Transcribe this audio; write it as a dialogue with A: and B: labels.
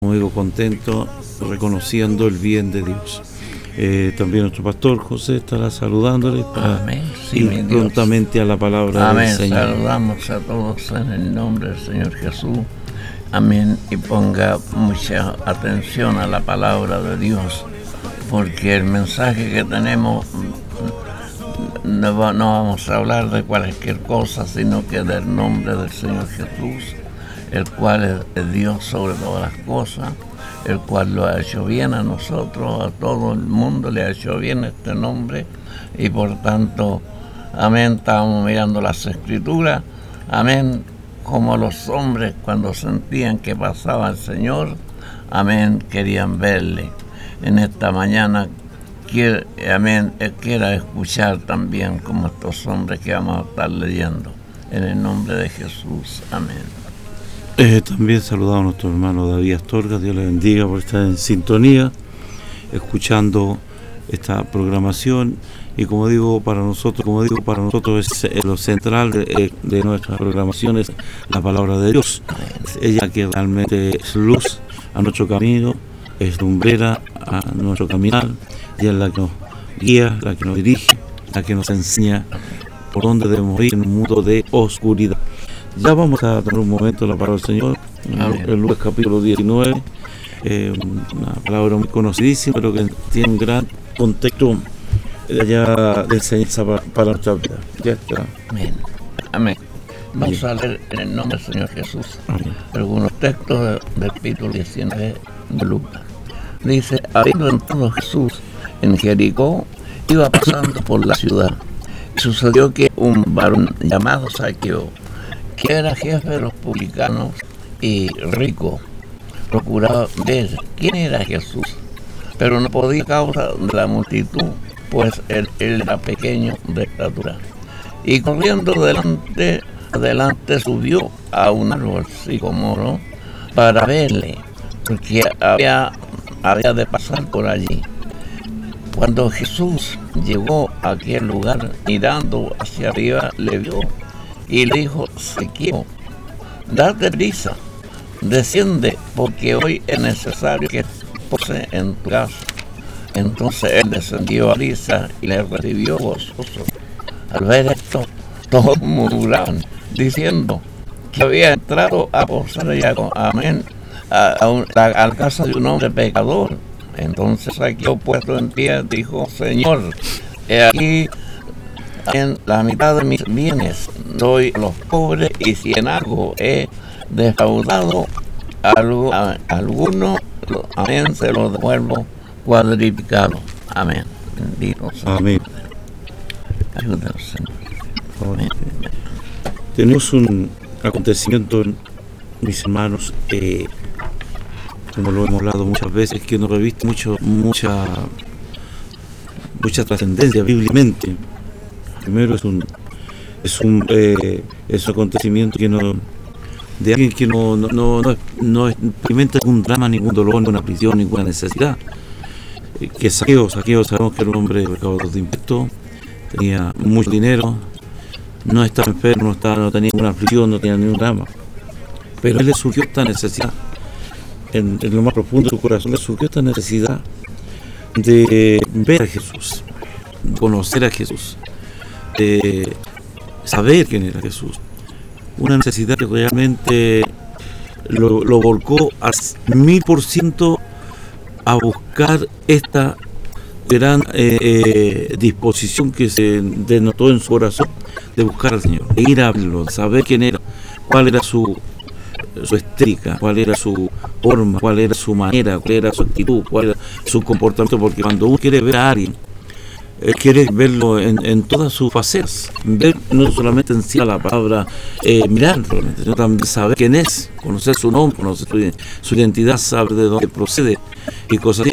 A: como digo, contentos, reconociendo el bien de Dios. También nuestro pastor José estará saludándoles para ir prontamente a la palabra del Señor.
B: Saludamos a todos en el nombre del Señor Jesús. Amén. Y ponga mucha atención a la palabra de Dios, porque el mensaje que tenemos no vamos a hablar de cualquier cosa, sino que del nombre del Señor Jesús, el cual es Dios sobre todas las cosas, el cual lo ha hecho bien a nosotros, a todo el mundo le ha hecho bien este nombre, y por tanto, amén, estábamos mirando las Escrituras, amén, como los hombres cuando sentían que pasaba el Señor, amén, querían verle. En esta mañana, quiera escuchar también como estos hombres que vamos a estar leyendo, en el nombre de Jesús, amén.
A: También saludamos a nuestro hermano David Astorga, Dios le bendiga por estar en sintonía, escuchando esta programación, y como digo para nosotros es lo central de nuestra programación, es la palabra de Dios. Ella que realmente es luz a nuestro camino, es lumbrera a nuestro caminar, y es la que nos guía, la que nos dirige, la que nos enseña por dónde debemos ir en un mundo de oscuridad. Ya vamos a tener un momento la palabra del Señor, en Lucas capítulo 19, una palabra muy conocidísima, pero que tiene un gran contexto allá de enseñanza para nuestra vida. Ya está.
B: Amén. Amén. Vamos a leer en el nombre del Señor Jesús algunos textos del capítulo 19 de Lucas. Dice: habiendo entrado Jesús en Jericó, iba pasando por la ciudad. Sucedió que un varón llamado Zaqueo, que era jefe de los publicanos y rico, procuraba ver quién era Jesús, pero no podía a causa de la multitud, pues él era pequeño de estatura. Y corriendo adelante subió a un árbol sicómoro para verle, porque había de pasar por allí. Cuando Jesús llegó a aquel lugar, mirando hacia arriba, le vio y le dijo: Zaqueo, date prisa, desciende, porque hoy es necesario que pose en tu casa. Entonces él descendió a prisa y le recibió gozoso. Al ver esto, todos murmuraban, diciendo que había entrado a posar allá, amén, a la casa de un hombre pecador. Entonces Zaqueo, puesto en pie, dijo: Señor, he aquí en la mitad de mis bienes doy a los pobres, y si en algo he defraudado a alguno, amén, se lo devuelvo cuadriplicado. Amén. Bendito sea.
A: Amén.
B: Ayúdanos, Señor. Amén.
A: Tenemos un acontecimiento, mis hermanos, como lo hemos hablado muchas veces, que nos reviste mucha trascendencia bíblicamente. Primero es un acontecimiento de alguien que no experimenta ningún drama, ningún dolor, ninguna prisión, ninguna necesidad. Que Zaqueo, sabemos que era un hombre recaudador de impuestos, tenía mucho dinero, no estaba enfermo, no tenía ninguna aflicción, no tenía ningún drama. Pero a él le surgió esta necesidad, en lo más profundo de su corazón le surgió esta necesidad de ver a Jesús, conocer a Jesús, de saber quién era Jesús. Una necesidad que realmente lo volcó a 1000% a buscar esta gran disposición que se denotó en su corazón de buscar al Señor, de ir a verlo, de saber quién era, cuál era su estética, cuál era su forma, cuál era su manera, cuál era su actitud, cuál era su comportamiento, porque cuando uno quiere ver a alguien, quiere verlo en todas sus facetas, ver no solamente en sí la palabra mirar, sino también saber quién es, conocer su nombre, conocer su identidad, saber de dónde procede y cosas así.